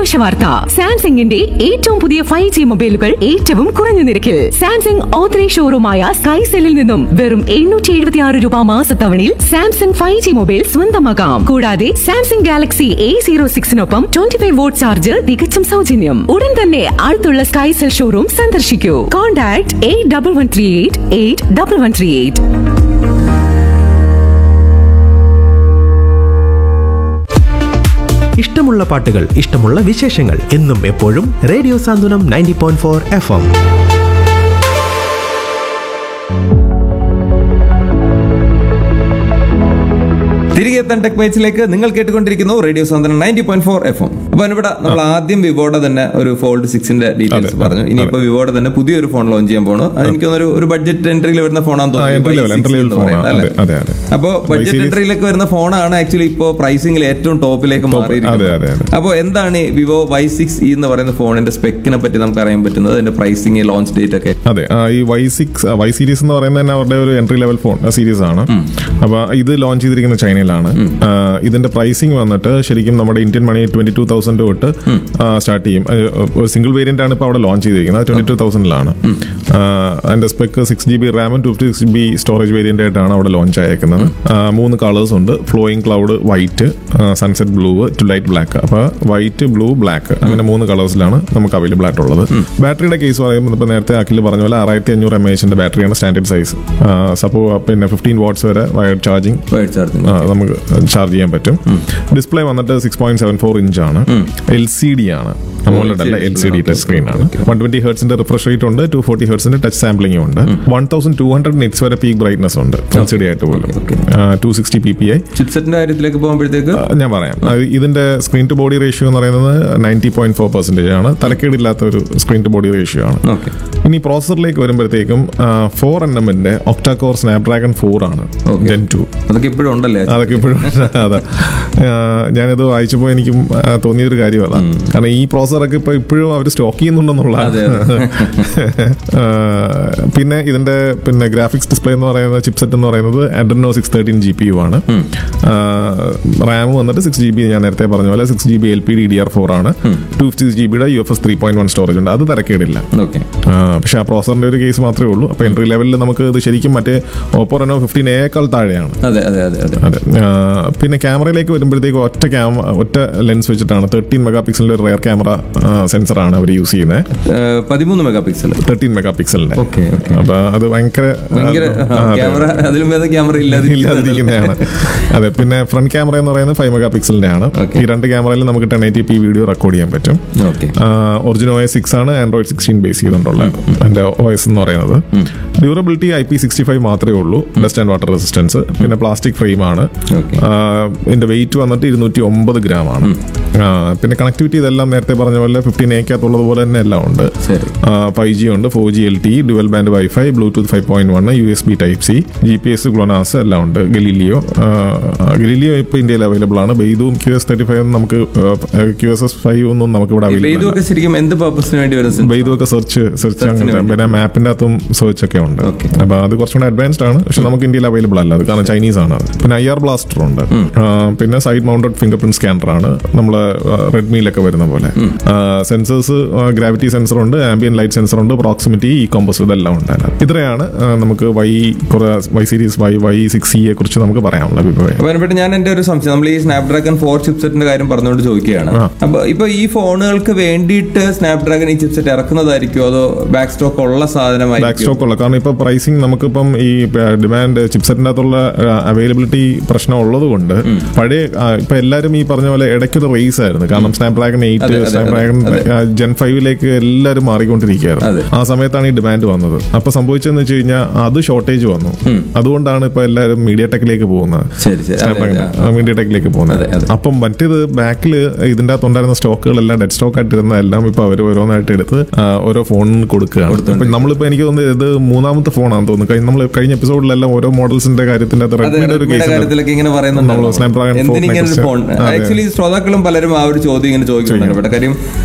സന്തോഷ വാർത്ത. സാംസങ്ങിന്റെ ഏറ്റവും പുതിയ 5G മൊബൈലുകൾ ഏറ്റവും കുറഞ്ഞ നിരക്കിൽ സാംസങ് ഓതറൈസ്ഡ് ഷോറൂമായ സ്കൈസെല്ലിൽ നിന്നും വെറും 776 രൂപ മാസത്തവണയിൽ സാംസങ് 5G മൊബൈൽ സ്വന്തമാക്കാം. കൂടാതെ സാംസങ് ഗാലക്സി A06-നൊപ്പം 25 വോട്ട് ചാർജർ തികച്ചും സൗജന്യം. ഉടൻ തന്നെ അടുത്തുള്ള സ്കൈസെൽ ഷോറൂം സന്ദർശിക്കൂ. കോൺടാക്ട് 8138 ഇഷ്ടമുള്ള പാട്ടുകൾ, ഇഷ്ടമുള്ള വിശേഷങ്ങൾ എന്നും എപ്പോഴും റേഡിയോ സാന്ത്വനം 90.4 FM. തിരികെ എത്താൻ ടെക് മൈറ്റ്സിലേക്ക് നിങ്ങൾ കേട്ടുകൊണ്ടിരിക്കുന്നു റേഡിയോ സാന്ത്വനം 90.4 FM. അപ്പൊ ഇവിടെ നമ്മൾ ആദ്യം വിവോയുടെ തന്നെ ഒരു ഫോൾഡ് 6ന്റെ ഡീറ്റെയിൽസ് പറഞ്ഞു. ഇനിയിപ്പോ വിവോയുടെ തന്നെ പുതിയൊരു ഫോൺ ലോഞ്ച് ചെയ്യാൻ പോകണം. അതെനിക്ക് ഒരു ബഡ്ജറ്റ് എൻട്രിയിൽ വരുന്ന ഫോണാണെന്ന് തോന്നുന്നു. അപ്പോ ബഡ്ജറ്റ് എൻട്രിയിലേക്ക് വരുന്ന ഫോണാണ് ആക്ച്വലി ഇപ്പോ പ്രൈസിംഗിൽ ഏറ്റവും ടോപ്പിലേക്ക് മാറിയിരിക്കുന്നത്. അപ്പൊ എന്താണ് വിവോ Y6e എന്ന് പറയുന്ന ഫോണിന്റെ സ്പെക്കിനെ പറ്റി നമുക്ക് അറിയാൻ പറ്റുന്നത്, അതിന്റെ പ്രൈസിംഗ്, ലോഞ്ച് ഡേറ്റ് ഒക്കെ? അതെ, ഈ Y സീരീസ് എന്ന് പറയുന്നത് തന്നെ അവരുടെ ഒരു എൻട്രി ലെവൽ ഫോൺ സീരീസ് ആണ്. അപ്പൊ ഇത് ലോഞ്ച് ചെയ്തിരിക്കുന്ന ചൈനയിലാണ്. ഇതിന്റെ പ്രൈസിംഗ് വന്നിട്ട് ശരിക്കും നമ്മുടെ ഇന്ത്യൻ മണി 22,000 തൊട്ട് സ്റ്റാർട്ട് ചെയ്യും. ഒരു സിംഗിൾ വേരിയന്റ് ആണ് ഇപ്പൊ അവിടെ ലോഞ്ച് ചെയ്തിരിക്കുന്നത്. 22,000-ലാണ്. അതിന്റെ സ്പെക്ക് 6GB റാമും 256GB സ്റ്റോറേജ് വേരിയന്റ് ആയിട്ടാണ് അവിടെ ലോഞ്ച് ആയിരിക്കുന്നത്. 3 കളേഴ്സ് ഉണ്ട്: flowing cloud white, sunset blue, to light black. അപ്പൊ വൈറ്റ്, ബ്ലൂ, ബ്ലാക്ക് അങ്ങനെ 3 കളേഴ്സിലാണ് നമുക്ക് അവൈലബിൾ ആയിട്ടുള്ളത്. ബാറ്ററിയുടെ കേസ് പറയുമ്പോൾ ഇപ്പൊ നേരത്തെ അഖിൽ പറഞ്ഞ പോലെ 6500 mAh ബാറ്ററിയാണ് സ്റ്റാൻഡേർഡ് സൈസ്. പിന്നെ 15 വാട്ട്സ് വരെ വയർഡ് ചാർജിങ് നമുക്ക് ചാർജ് ചെയ്യാൻ പറ്റും. ഡിസ്പ്ലേ വന്നിട്ട് 6.74 ഇഞ്ചാണ്. LCD ആണ്, AMOLED അല്ല, LCD ടച്ച് സ്ക്രീൻ ആണ്. 120 ഹെർട്സിന്റെ റിഫ്രഷ് റേറ്റ് ഉണ്ട്. 240 ഹെർട്സിന്റെ ടച്ച് സാമ്പിളിംഗ് ഉണ്ട്. 1200 നിറ്റ്സ് വരെ പീക്ക് ബ്രൈറ്റ്നസ് ഉണ്ട് LCD ആയിട്ട് പോലും. 260 PPI. ചിപ്സെറ്റിന്റെ കാര്യത്തിലേക്ക് പോകുമ്പോഴത്തേക്ക് ഞാൻ പറയാം, ഇതിന്റെ സ്ക്രീൻ ടു ബോഡി റേഷ്യോ എന്ന് പറയുന്നത് 90.4% ആണ്. തലക്കേടില്ലാത്ത ഒരു സ്ക്രീൻ ടു ബോഡി റേഷ്യോ ആണ്. ഇനി പ്രോസസറിലേക്ക് വരുമ്പോഴത്തേക്കും 4nm ഒക്ടാ കോർ സ്നാപ്ഡ്രാഗൺ 4 ആണ്, Gen 2. അതൊക്കെ ഇപ്പോഴും ഉണ്ടല്ലേ? അതൊക്കെ ഇപ്പോഴും. അതെ, ഞാനിത് വായിച്ചപ്പോൾ എനിക്കും തോന്നിയൊരു കാര്യം അതാണ്. കാരണം ഈ പ്രോസസറൊക്കെ ഇപ്പൊ ഇപ്പോഴും അവർ സ്റ്റോക്ക് ചെയ്യുന്നുണ്ടെന്നുള്ള. പിന്നെ ഇതിന്റെ ഗ്രാഫിക്സ് ഡിസ്പ്ലേ എന്ന് പറയുന്നത്, ചിപ്സെറ്റ് എന്ന് പറയുന്നത് Adreno 613 GPU ആണ്. റാം വന്നിട്ട് 6GB, ഞാൻ നേരത്തെ പറഞ്ഞ പോലെ 6GB LPDDR4 ആണ്. 256GB UFS 3.1 സ്റ്റോറേജ് ഉണ്ട്. അത് തരക്കേടില്ല. പക്ഷെ ആ പ്രോസസറിന്റെ ഒരു കേസ് മാത്രമേ ഉള്ളൂ. അപ്പൊ എൻട്രി ലെവലിൽ നമുക്ക് ഇത് ശരിക്കും മറ്റേ Oppo Reno 15A താഴെയാണ്. അതെ. പിന്നെ ക്യാമറയിലേക്ക് വരുമ്പോഴത്തേക്ക് ഒറ്റ ലെൻസ് വെച്ചിട്ടാണ് 13 മെഗാപിക്സലിന്റെ ഒരു റെയർ ക്യാമറ സെൻസറാണ് അവർ യൂസ് ചെയ്യുന്നത്. 13 മെഗാപിക്സൽ 13 മെഗാപിക്സലിന്റെ. അപ്പൊ അത് ഭയങ്കര ക്യാമറ ഇല്ലാതിരിക്കുന്നതാണ്. അതെ, പിന്നെ ഫ്രണ്ട് ക്യാമറ എന്ന് പറയുന്നത് 5 മെഗാപിക്സലിന്റെ ആണ്. ഈ രണ്ട് ക്യാമറയിൽ നമുക്ക് 1080p വീഡിയോ റെക്കോർഡ് ചെയ്യാൻ പറ്റും. ഒറിജിനൽ OS 6 ആണ്, Android 16 ബേസ് ചെയ്തുകൊണ്ടുള്ള അതിന്റെ OS എന്ന് പറയുന്നത്. ഡ്യൂറബിലിറ്റി IP65 മാത്രമേ ഉള്ളൂ, ഡസ്റ്റ് ആൻഡ് വാട്ടർ റെസിസ്റ്റൻസ്. പിന്നെ പ്ലാസ്റ്റിക് ഫ്രെയിം ആണ്. ഇതിന്റെ വെയിറ്റ് വന്നിട്ട് 209 gram ആണ്. പിന്നെ കണക്ടിവിറ്റി ഇതെല്ലാം നേരത്തെ പറഞ്ഞ പോലെ 15A പോലെ തന്നെ എല്ലാം ഉണ്ട്. 5G ഉണ്ട്, 4G LTE, dual band wifi, Bluetooth 5.1, USB Type-C, GPS, GLONASS എല്ലാം ഉണ്ട്. ഗലീലിയോ ഇപ്പൊ ഇന്ത്യയിൽ അവൈലബിൾ ആണ്. ബെയ്ദും QS35 നമുക്ക് QSS5 ഒന്നും നമുക്ക് ഇവിടെ അവൈലബിൾ. ബെയ്ദു ഒക്കെ സെർച്ച് പിന്നെ മാപ്പിന്റെ അകത്തും സെർച്ച് ഒക്കെ ഉണ്ട്. അപ്പൊ അത് കുറച്ചുകൂടെ അഡ്വാൻസ്ഡ് ആണ്. പക്ഷെ നമുക്ക് ഇന്ത്യയിൽ അവൈലബിൾ അല്ല, അത് കാരണം ചൈനീസ് ആണ്. പിന്നെ IR ബ്ലാസ്റ്റർ ഉണ്ട്. പിന്നെ side mounted finger print scanner ആണ്, നമ്മള് റെഡ്മിയിലൊക്കെ വരുന്ന പോലെ. സെൻസേഴ്സ്, ഗ്രാവിറ്റി സെൻസർ ഉണ്ട്, ആംബിയൻ ലൈറ്റ് സെൻസർ ഉണ്ട്, പ്രോക്സിമിറ്റി, കോമ്പസ്, ഇതെല്ലാം ഉണ്ട്. ഇത്രയാണ് നമുക്ക് Y സീരീസ് Y6e കുറിച്ച് നമുക്ക് പറയാനുള്ള അഭിപ്രായം. ഞാൻ എന്റെ ഒരു സംശയം, നമ്മൾ ഈ സ്നാപ്ഡ്രാഗൺ 4 ചിപ്സെറ്റിന്റെ കാര്യം പറഞ്ഞുകൊണ്ട് ചോദിക്കുകയാണ്. അപ്പൊ ഇപ്പൊ ഈ ഫോണുകൾക്ക് വേണ്ടിയിട്ട് സ്നാപ്ഡ്രാഗൺ ഈ ചിപ്സെറ്റ് ഇറക്കുന്നതായിരിക്കും, അതോ ബാക്ക് സ്റ്റോക്ക് ഉള്ള സാധനമായി? ബാക്ക് സ്റ്റോക്ക് ഉള്ള, കാരണം ഇപ്പൊ പ്രൈസിങ് നമുക്കിപ്പം ഈ ഡിമാൻഡ് ചിപ്സെറ്റിന്റെ അകത്തുള്ള അവൈലബിലിറ്റി പ്രശ്നം ഉള്ളത് കൊണ്ട് പഴയ ഇപ്പൊ എല്ലാവരും ഈ പറഞ്ഞ പോലെ ഇടയ്ക്കൊരു റേസ് ആയിരുന്നു. കാരണം സ്നാപ്ഡ്രാഗൺ 8, സ്നാപ്ഡ്രാഗൺ Gen 5 എല്ലാവരും മാറിക്കൊണ്ടിരിക്കുകയായിരുന്നു. ആ സമയത്താണ് ഈ ഡിമാൻഡ് വന്നത്. അപ്പൊ സംഭവിച്ചതെന്ന് വെച്ച് കഴിഞ്ഞാൽ അത് ഷോർട്ടേജ് വന്നു. അതുകൊണ്ടാണ് ഇപ്പൊ എല്ലാവരും MediaTek പോകുന്നത്, MediaTek പോകുന്നത്. അപ്പം മറ്റേത് ബാക്കിൽ ഇതിന്റെ അകത്തുണ്ടായിരുന്ന സ്റ്റോക്കുകളെല്ലാം ഡെഡ് സ്റ്റോക്ക് ആയിട്ടിരുന്ന എല്ലാം ഇപ്പൊ അവർ ഓരോന്നായിട്ട് എടുത്ത് ഓരോ ഫോണിന് കൊടുക്കുകയാണ്. നമ്മളിപ്പോ എനിക്ക് തോന്നുന്നത് ഇത് 3ാമത്തെ ഫോണാണെന്ന് തോന്നുന്നു. നമ്മൾ കഴിഞ്ഞ എപ്പിസോഡിലെല്ലാം ഓരോ മോഡൽസിന്റെ കാര്യത്തിന്റെ റെഡ്മിയുടെ ഒരു കേസ് സ്നാപ്ഡ്രാഗൺ. ശ്രോതാക്കളും പലരും ആ ഒരു ചോദ്യം ഇങ്ങനെ ചോദിക്കുന്നുണ്ട്. കാര്യം